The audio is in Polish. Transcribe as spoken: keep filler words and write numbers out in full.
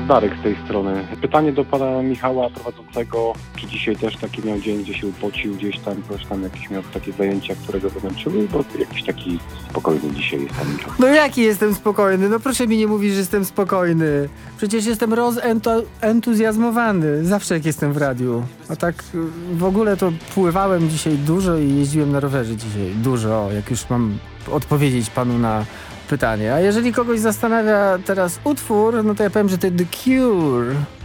Darek z tej strony. Pytanie do pana Michała prowadzącego, czy dzisiaj też taki miał dzień, gdzie się upocił gdzieś tam, coś tam, jakieś miał takie zajęcia, które go wymęczyły, bo jakiś taki spokojny dzisiaj jest pan Michał. No jaki jestem spokojny? No proszę mi nie mówić, że jestem spokojny. Przecież jestem rozentuzjazmowany. Zawsze jak jestem w radiu. A tak w ogóle to pływałem dzisiaj dużo i jeździłem na rowerze dzisiaj dużo, jak już mam odpowiedzieć panu na pytanie. A jeżeli kogoś zastanawia teraz utwór, no to ja powiem, że to The Cure.